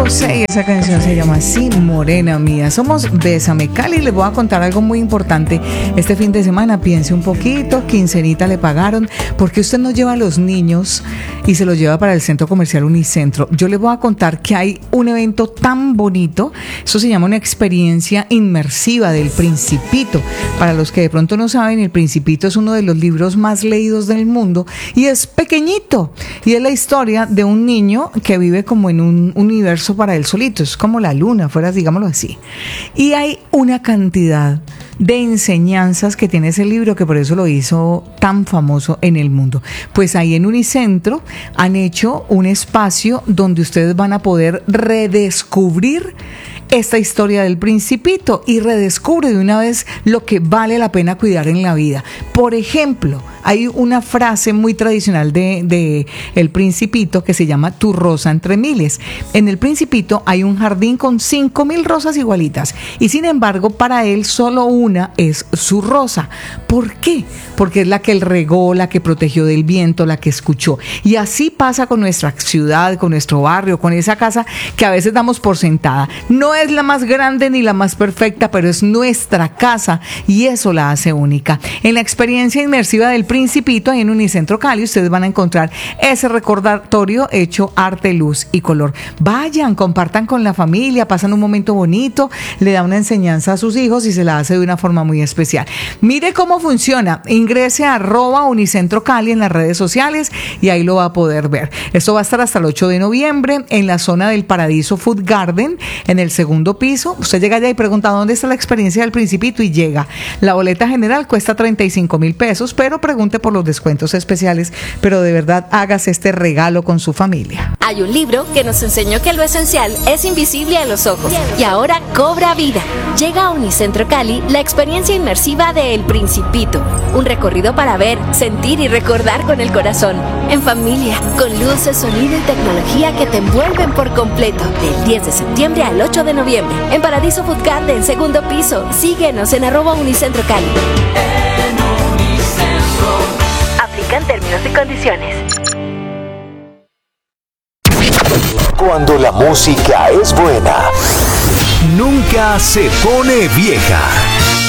José y esa canción se llama así, Morena Mía. Somos Bésame Cali. Les voy a contar algo muy importante. Este fin de semana piense un poquito, quincenita le pagaron, porque usted no lleva a los niños y se los lleva para el centro comercial Unicentro. Yo les voy a contar que hay un evento tan bonito, eso se llama una experiencia inmersiva del Principito. Para los que de pronto no saben, el Principito es uno de los libros más leídos del mundo y es pequeñito, y es la historia de un niño que vive como en un universo para él solito, es como la luna, fuera, digámoslo así. Y hay una cantidad de enseñanzas que tiene ese libro que por eso lo hizo tan famoso en el mundo. Pues ahí en Unicentro han hecho un espacio donde ustedes van a poder redescubrir esta historia del Principito y redescubre de una vez lo que vale la pena cuidar en la vida. Por ejemplo, hay una frase muy tradicional de El Principito que se llama tu rosa entre miles. En El Principito hay un jardín con 5,000 rosas igualitas y sin embargo para él solo una es su rosa. ¿Por qué? Porque es la que él regó, la que protegió del viento, la que escuchó. Y así pasa con nuestra ciudad, con nuestro barrio, con esa casa que a veces damos por sentada. No es la más grande ni la más perfecta, pero es nuestra casa y eso la hace única. En la experiencia inmersiva del Principito, ahí en Unicentro Cali, ustedes van a encontrar ese recordatorio hecho arte, luz y color. Vayan, compartan con la familia, pasan un momento bonito, le da una enseñanza a sus hijos y se la hace de una forma muy especial. Mire cómo funciona. Ingrese a @Unicentro Cali en las redes sociales y ahí lo va a poder ver. Esto va a estar hasta el 8 de noviembre en la zona del Paradiso Food Garden, en el segundo piso. Usted llega allá y pregunta dónde está la experiencia del Principito y llega. La boleta general cuesta 35,000 pesos, pero pregunte por los descuentos especiales. Pero de verdad, hágase este regalo con su familia. Hay un libro que nos enseñó que lo esencial es invisible a los ojos y ahora cobra vida. Llega a Unicentro Cali la experiencia inmersiva de El Principito. Un recorrido para ver, sentir y recordar con el corazón. En familia, con luces, sonido y tecnología que te envuelven por completo. Del 10 de septiembre al 8 de noviembre. En Paradiso Food Garden, segundo piso. Síguenos en @Unicentro Cali. Aplican términos y condiciones. Cuando la música es buena, nunca se pone vieja.